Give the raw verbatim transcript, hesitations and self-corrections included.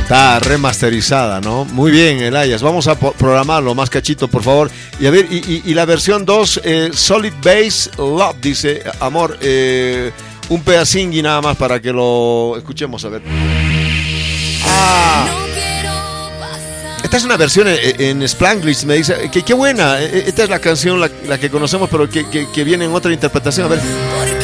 Está remasterizada, ¿no? Muy bien, Elias. Vamos a po- programarlo más cachito, por favor. Y a ver, y, y, y la versión dos, eh, Solid Bass Love, dice, amor, eh, un pedacín y nada más para que lo escuchemos, a ver. Ah. Esta es una versión en, en Spanglish, me dice, que qué buena. Esta es la canción, la, la que conocemos, pero que, que, que viene en otra interpretación. A ver.